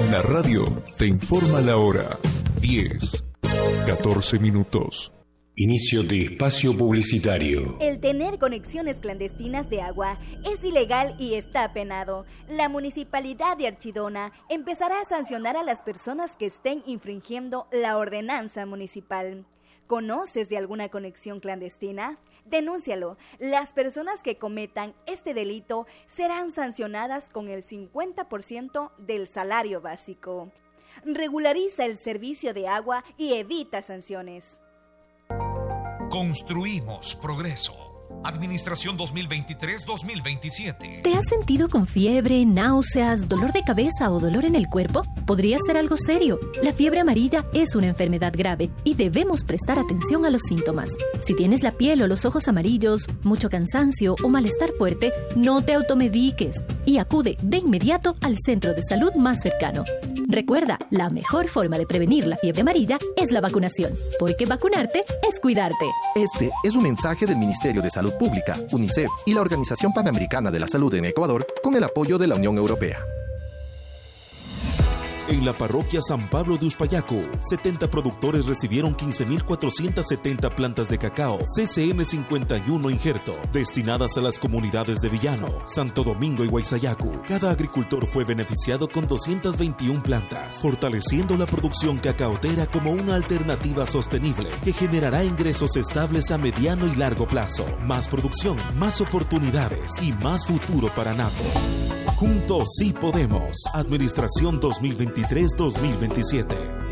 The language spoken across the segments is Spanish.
La radio te informa la hora. 10:14 minutos. Inicio de espacio publicitario. El tener conexiones clandestinas de agua es ilegal y está penado. La Municipalidad de Archidona empezará a sancionar a las personas que estén infringiendo la ordenanza municipal. ¿Conoces de alguna conexión clandestina? Denúncialo. Las personas que cometan este delito serán sancionadas con el 50% del salario básico. Regulariza el servicio de agua y evita sanciones. Construimos progreso. Administración 2023-2027. ¿Te has sentido con fiebre, náuseas, dolor de cabeza o dolor en el cuerpo? Podría ser algo serio. La fiebre amarilla es una enfermedad grave y debemos prestar atención a los síntomas. Si tienes la piel o los ojos amarillos, mucho cansancio o malestar fuerte, no te automediques y acude de inmediato al centro de salud más cercano. Recuerda, la mejor forma de prevenir la fiebre amarilla es la vacunación, porque vacunarte es cuidarte. Este es un mensaje del Ministerio de Salud Pública, UNICEF y la Organización Panamericana de la Salud en Ecuador con el apoyo de la Unión Europea. En la parroquia San Pablo de Uspayacu, 70 productores recibieron 15.470 plantas de cacao CCN 51 injerto, destinadas a las comunidades de Villano, Santo Domingo y Huaysayacu. Cada agricultor fue beneficiado con 221 plantas, fortaleciendo la producción cacaotera como una alternativa sostenible que generará ingresos estables a mediano y largo plazo. Más producción, más oportunidades y más futuro para Napo. Juntos sí podemos. Administración 2023-2027.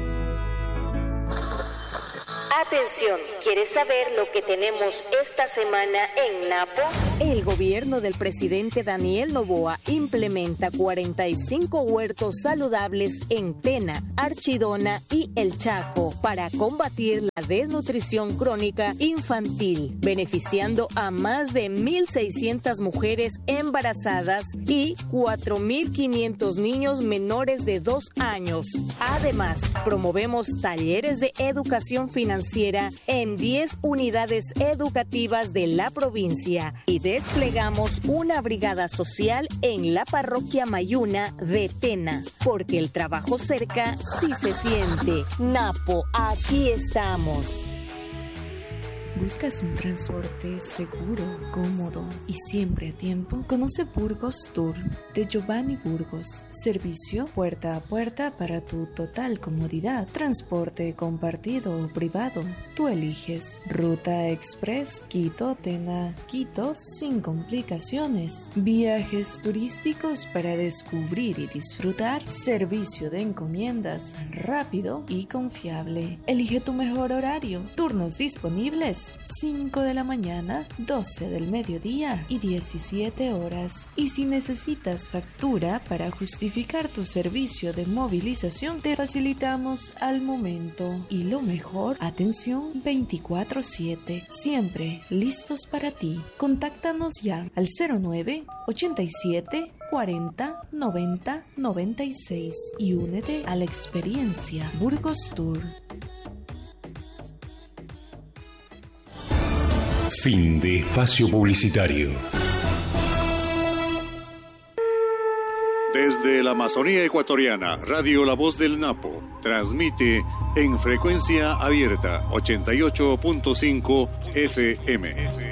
Atención, ¿quieres saber lo que tenemos esta semana en Napo? El gobierno del presidente Daniel Noboa implementa 45 huertos saludables en Tena, Archidona y El Chaco para combatir la desnutrición crónica infantil, beneficiando a más de 1.600 mujeres embarazadas y 4.500 niños menores de 2 años. Además, promovemos talleres de educación financiera en 10 unidades educativas de la provincia y desplegamos una brigada social en la parroquia Mayuna de Tena, porque el trabajo cerca sí se siente. Napo, aquí estamos. ¿Buscas un transporte seguro, cómodo y siempre a tiempo? Conoce Burgos Tour de Giovanni Burgos. Servicio puerta a puerta para tu total comodidad. Transporte compartido o privado. Tú eliges. Ruta Express Quito-Tena, Quito sin complicaciones. Viajes turísticos para descubrir y disfrutar. Servicio de encomiendas rápido y confiable. Elige tu mejor horario. Turnos disponibles 5 de la mañana, 12 del mediodía y 17 horas. Y si necesitas factura para justificar tu servicio de movilización, te facilitamos al momento. Y lo mejor, atención 24/7, siempre listos para ti. Contáctanos ya al 09 87 40 90 96 y únete a la experiencia Burgos Tour. Fin de espacio publicitario. Desde la Amazonía ecuatoriana, Radio La Voz del Napo transmite en frecuencia abierta 88.5 FM.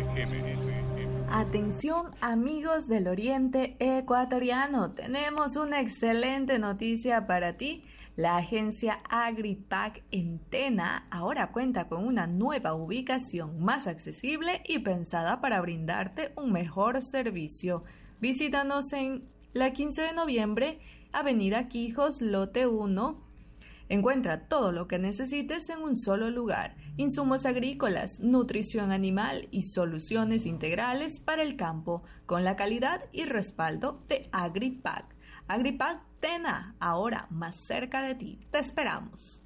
Atención amigos del Oriente Ecuatoriano, tenemos una excelente noticia para ti. La agencia Agripac en Tena ahora cuenta con una nueva ubicación más accesible y pensada para brindarte un mejor servicio. Visítanos en la 15 de noviembre, Avenida Quijos, Lote 1. Encuentra todo lo que necesites en un solo lugar: insumos agrícolas, nutrición animal y soluciones integrales para el campo, con la calidad y respaldo de Agripac. Agripac Tena, ahora más cerca de ti. Te esperamos.